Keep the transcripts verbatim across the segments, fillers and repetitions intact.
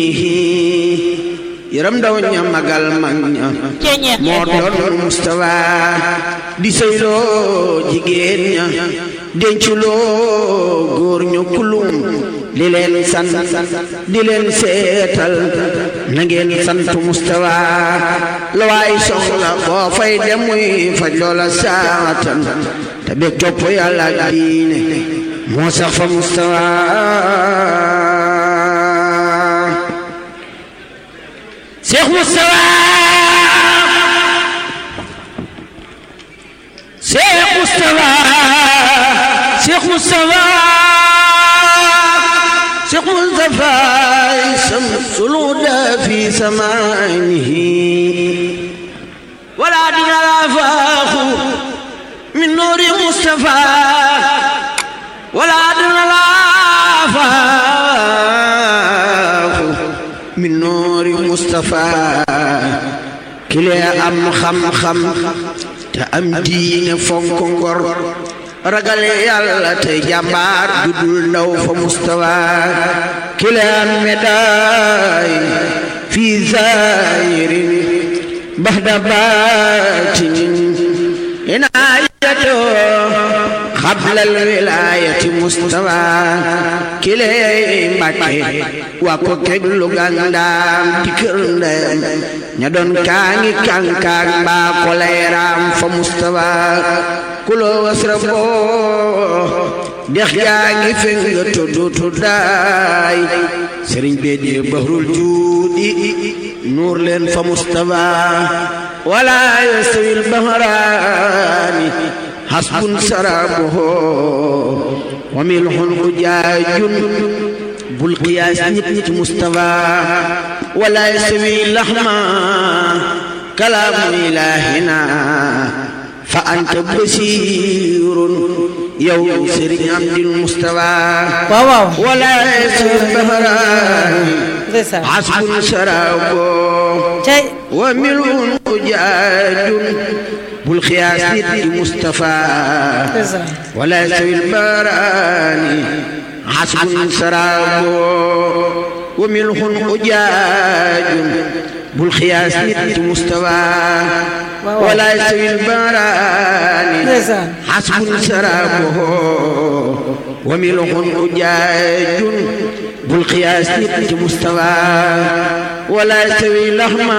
yaram ndaw ña magal mag ña moo doon Mustafa di sëyloo jigéen ña denculoo góor ñu kulum di leen sant di leen seetal na ngeen sant Mustafa la waay soxla boo fay dem muy faj loola saatan te bég topp yàlla ak diine moo sax fa Mustafa Cheikh Mustafa Cheikh Mustafa Cheikh Mustafa Cheikh Mustafa shamsul huda fi samanihi wala dina la faaxu min nuri Mustafa wala dina la faaxu min nuri Mustafa kile am xam-xam te am diine fonk ngor ragal yàlla te jàmbaar judul ndaw fa Mustafa kile am médaay fi zahirin baxda batinin inaayatu xabla alwilaayati Mustafa kile Mbàkke waa ko keg lu gandaam di kër ndeyam ña doon kaangi kankaan mbaa ko layraam fa Mustafa kuloo wasra boo dex gaa ngi feng tuddu tuddaay sëriñ bee di bahrul juudi nuur leen fa Mustafa wala yastawil bahraani hasbun sarabuhu wa milhun ujaajun bul qiyaas nit nit Mustafa wala yastawi lahma kalaamu ilaahina fa anta basiirun yow Sëriñ Amdil Mustafa wala yastawi bahraani hasbun sarabuhu wa milhun ujaajun bul xiyaas nit di Mustafa wala yastawi al-bahraani hasbun saraabo wa milhun ujaajun bul xiyaas nit di Mustafa wala yastawi al-bahraani hasbun saraabo wa milhun ujaajun bul xiyaas nit di Mustafa wala yastawi lahma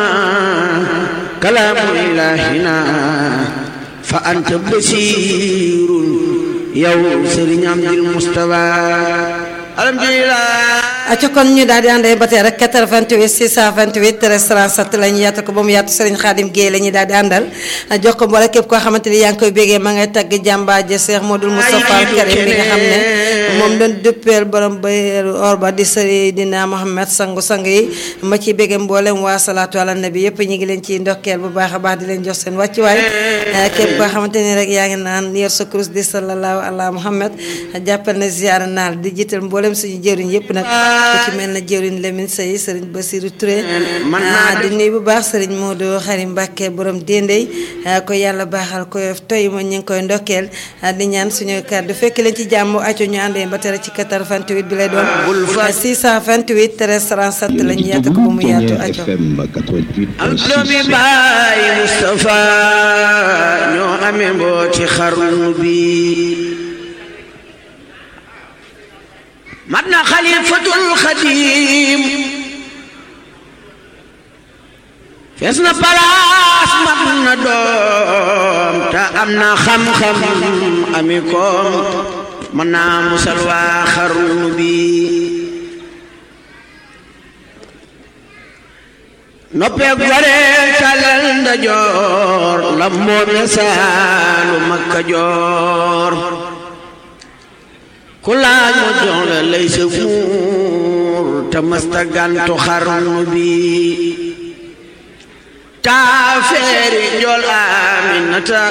kalaamu ilaahina fa anta basiirun yow Sëriñ Amdil Mustafa alhamdulillah aco kon ñu daal di àndee ba tey rek quatre-vingt-huit six cent vingt-huit treize trente-sept la ñu yaatu ko ba mu yaatu Serigne Khadim Gueye la ñuy daal di àndal jox ko mboole képp koo xamante ni yaa ngi koy bégee ma ngay tagg jàmbaar ja Cheikh Modou Moustapha Al Karim bi nga xam ne moom doon dëppeel borom bayeeru or ba di Seydina Mohamed sangu sang yi ma ci bégee mboolem waa salaatu ala nabi yëpp ñu ngi leen ci ndokkeel bu baax a baax di leen jox seen wàccuwaay képp koo xamante ni rek yaa ngi naan yor sa kurus di sallallahu ala Muhammad jàppal na ziar naal di jiital mboolem suñu jëriñ yëpp nag ku ci mel na jëwriñ Lamine Sey Serigne Bassirou Touré di nuyu bu baax Serigne Modou Xarim Mbacke borom Dendey ko yàlla baaxal ko toy mo ñu ngi koy ndokkeel di ñaan suñu kàddu fekk leen ci jàmm acco ñu àndee ba tere ci quatre-vingt-huit bi lay doon six cent vingt-huit treize trente-sept la ñu yaatu ko ba mu yaatu acco am doomi baay Mustafa ñoo amee mbooti xarnu bi mat na xalifatul xadim fees na palaas mat na doom te am na xam-xam ami koom mën naa musal waa xarnu bi noppee gore talal ndajoor la moom ya saalu makka joor ku laaj ma jox la lay sa fuur te masta gantu xarnu bi taafeeri njool aminata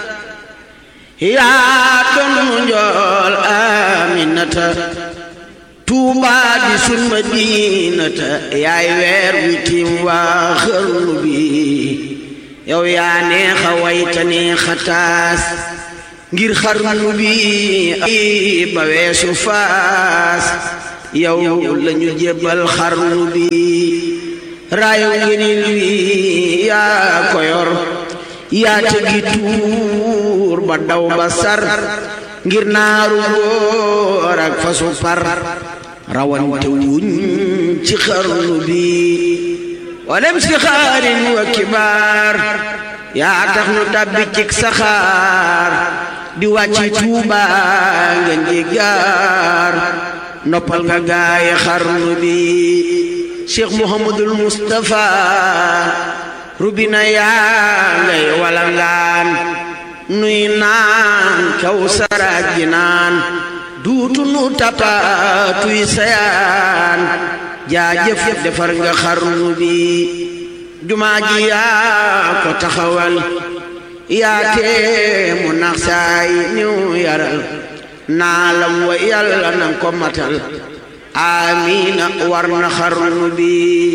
yaa doon njool aminata Tuubaa di sun madinata yaay weer wi tiim waa xarnu bi yow yaa neexa wayta neexa taas ngir xarnu bi ba weesu faas yow lañu jébbal xarnu bi raayu ngenil wi yaa ko yor yaa tegi tuur ba daw ba sar ngir naaru góor ak fasu par rawante wuñ ci xarnu bi walem si xaarin wa kibaar yaa tax nu tabbi cik saxaar di wàcci Tuuba ngeen di gaar noppal nga gaaye xarnu bi Cheikh Mouhamadul Moustapha rubina yaa ngay walangaan nuy naan kaw saraaj ji naan duutu nu tapatuy sayaan jaajëf defar nga xarnu bi jumaa ji yaa ko taxawal yaa tee mu nax saay niw yaral naalam wa yàlla nan ko matal amiina war na xarnu bi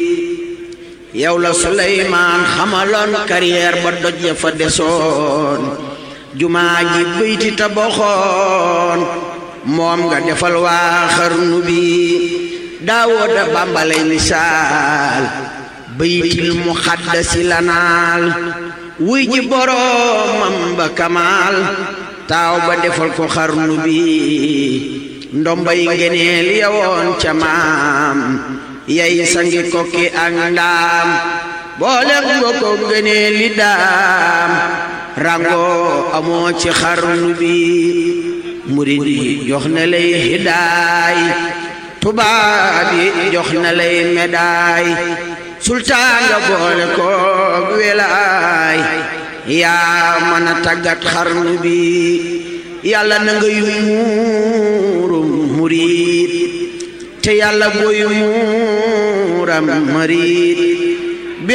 yow la Suleymaan xamaloon carrière ba doj ya fa desoon jumaa ji bëyti tabaxoon moom nga defal waa xarnu bi Daawuda bambalay misaal baytil muxaddasi lanaal wuy ji boroomam ba kamaal taaw ba defal ko xarnu bi ndombay ngeneel yawoon ca maam yay sangi kokki ak ndaam boole mbokko ngeneel li daam rango amoo ci xarnu bi murid yi jox na lay hidaay tubaab yi jox na lay médaay sultaan nga boole koog welaay yaa mën a tàggat xarnu bi yàlla na nga yu muurum murid te yàlla booy muuram marid